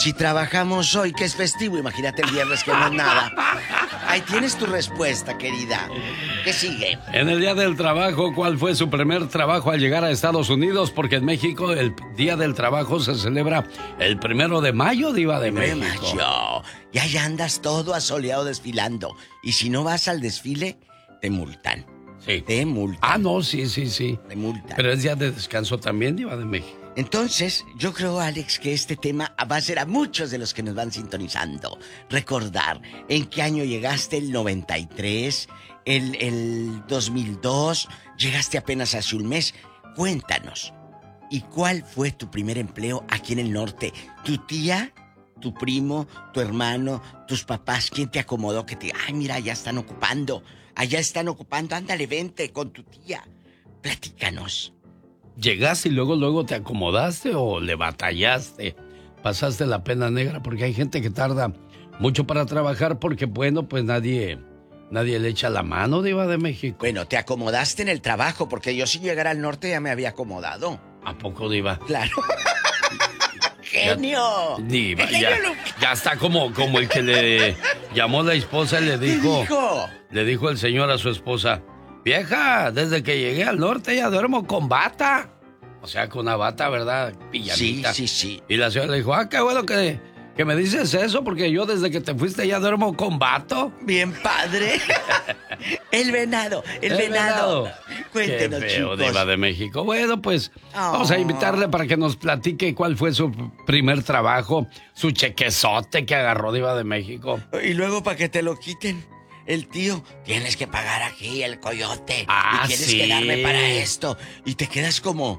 Si trabajamos hoy, que es festivo, imagínate el viernes que no es nada. Ahí tienes tu respuesta, querida. ¿Qué sigue? En el Día del Trabajo, ¿cuál fue su primer trabajo al llegar a Estados Unidos? Porque en México el Día del Trabajo se celebra el 1 de mayo, Diva de México. Y ahí andas todo asoleado desfilando. Y si no vas al desfile, te multan. Sí. Te multan. Ah, no, sí. Te multan. Pero es día de descanso también, Diva de México. Entonces, yo creo, Alex, que este tema va a ser a muchos de los que nos van sintonizando. Recordar en qué año llegaste, el 93, el 2002, llegaste apenas hace un mes. Cuéntanos, ¿y cuál fue tu primer empleo aquí en el norte? ¿Tu tía, tu primo, tu hermano, tus papás? ¿Quién te acomodó que te... Ay, mira, allá están ocupando, ándale, vente con tu tía. Platícanos. ¿Llegaste y luego te acomodaste o le batallaste? ¿Pasaste la pena negra? Porque hay gente que tarda mucho para trabajar porque, bueno, pues nadie le echa la mano, Diva de México. Bueno, te acomodaste en el trabajo, porque yo sin llegar al norte ya me había acomodado. ¿A poco, Diva? Claro. ¡Genio! Diva, ya está como el que le llamó a la esposa y le dijo... Le dijo el señor a su esposa... Vieja, desde que llegué al norte ya duermo con bata. O sea, con una bata, ¿verdad? Pillamita. Sí. Y la señora le dijo, qué bueno que me dices eso, porque yo desde que te fuiste ya duermo con vato. Bien padre. El venado. Cuéntenos, qué feo, chicos. Diva de México. Bueno, pues vamos a invitarle para que nos platique cuál fue su primer trabajo, su chequezote que agarró, Diva de México. Y luego para que te lo quiten. El tío, tienes que pagar aquí el coyote. Y tienes que darme para esto. Y te quedas como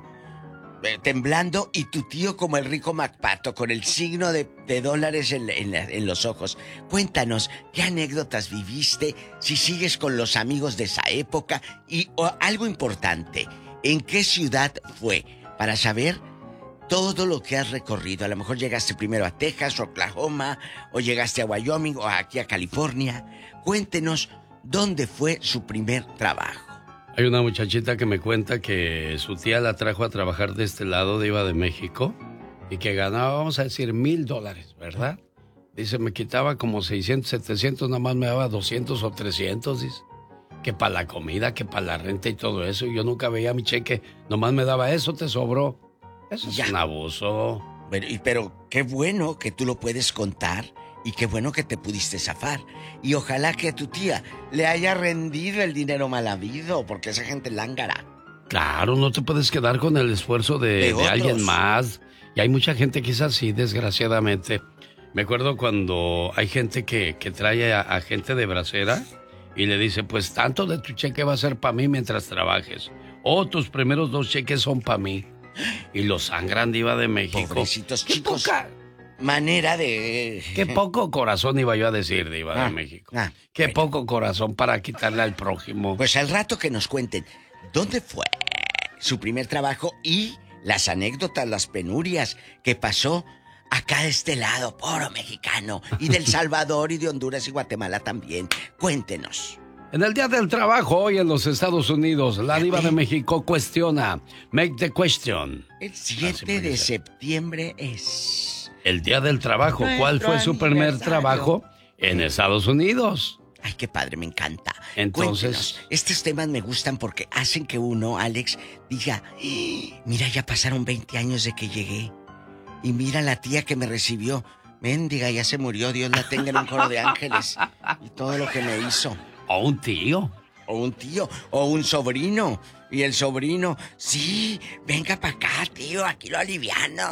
temblando, y tu tío como el rico MacPato, con el signo de dólares en los ojos. Cuéntanos, ¿qué anécdotas viviste? Si sigues con los amigos de esa época. Y algo importante, ¿en qué ciudad fue? Para saber todo lo que has recorrido. A lo mejor llegaste primero a Texas, Oklahoma, o llegaste a Wyoming, o aquí a California. Cuéntenos, ¿dónde fue su primer trabajo? Hay una muchachita que me cuenta que su tía la trajo a trabajar de este lado, de Diva de México, y que ganaba, vamos a decir, $1,000, ¿verdad? Dice, me quitaba como 600, 700, nada más me daba 200 o 300, dice. Que para la comida, que para la renta y todo eso. Y yo nunca veía mi cheque, nomás me daba eso, te sobró. Eso es un abuso. Pero qué bueno que tú lo puedes contar. Y qué bueno que te pudiste zafar. Y ojalá que a tu tía le haya rendido el dinero mal habido, porque esa gente es lángara. Claro, no te puedes quedar con el esfuerzo de alguien más. Y hay mucha gente que es así, desgraciadamente. Me acuerdo cuando hay gente que trae a gente de bracera y le dice, pues tanto de tu cheque va a ser para mí mientras trabajes. O tus primeros 2 cheques son para mí. Y lo sangran, Diva de México. Pobrecitos chicos. Manera de... Qué poco corazón, iba yo a decir, Diva de México. Qué poco corazón para quitarle al prójimo. Pues al rato que nos cuenten dónde fue su primer trabajo y las anécdotas, las penurias que pasó acá de este lado, puro mexicano, y del Salvador y de Honduras y Guatemala también. Cuéntenos. En el Día del Trabajo, hoy en los Estados Unidos, la Diva de México cuestiona. Make the question. El 7 de septiembre es... El Día del Trabajo. ¿Cuál fue su primer trabajo en Estados Unidos? Ay, qué padre, me encanta. Entonces... Cuéntenos. Estos temas me gustan porque hacen que uno, Alex, diga... Mira, ya pasaron 20 años de que llegué. Y mira la tía que me recibió. Méndiga, ya se murió. Dios la tenga en un coro de ángeles. Y todo lo que me hizo. O un tío. O un tío. O un sobrino. Y el sobrino, sí, venga para acá, tío, aquí lo aliviano.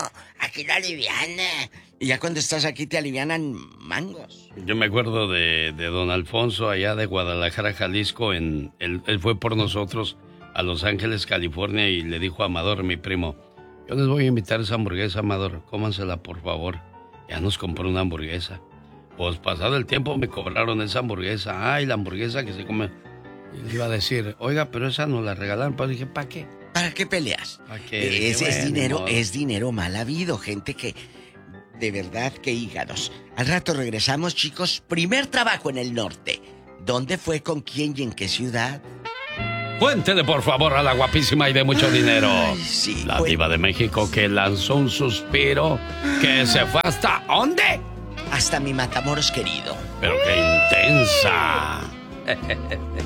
Y ya cuando estás aquí te alivianan mangos. Yo me acuerdo de don Alfonso allá de Guadalajara, Jalisco. Él fue por nosotros a Los Ángeles, California, y le dijo a Amador, mi primo, yo les voy a invitar esa hamburguesa, Amador, cómansela por favor. Ya nos compró una hamburguesa. Pues pasado el tiempo me cobraron esa hamburguesa. Ay, la hamburguesa que se come. Y le iba a decir, oiga, pero esa nos la regalaron. Pues dije, ¿para qué? ¿Para qué peleas? ¿Para qué? Es dinero mal habido. Gente que, de verdad, que hígados. Al rato regresamos, chicos. Primer trabajo en el norte. ¿Dónde fue, con quién y en qué ciudad? Cuéntele, por favor, a la guapísima y de mucho dinero. Ay, sí, la diva de México que lanzó un suspiro que se fue hasta... ¿Dónde? Hasta mi Matamoros querido. Pero qué intensa.